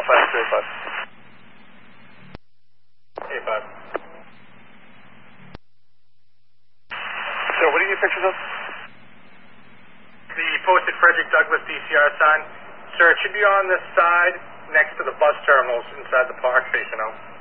Hey, Bob. So what are your pictures of? The posted Frederick Douglass DCR sign. Sir, it should be on the side next to the bus terminals inside the park facing out.